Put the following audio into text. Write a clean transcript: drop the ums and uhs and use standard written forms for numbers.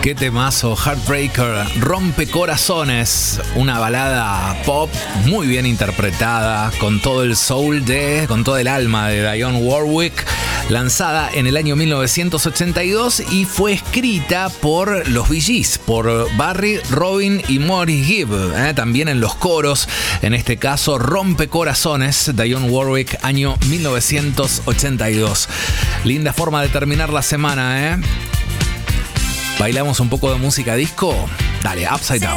Qué temazo, Heartbreaker, Rompe Corazones, una balada pop muy bien interpretada, con todo el soul con todo el alma de Dionne Warwick, lanzada en el año 1982 y fue escrita por los Bee Gees, por Barry, Robin y Maurice Gibb, también en los coros, en este caso Rompe Corazones, Dionne Warwick, año 1982. Linda forma de terminar la semana, ¿Bailamos un poco de música disco? Dale, Upside Down.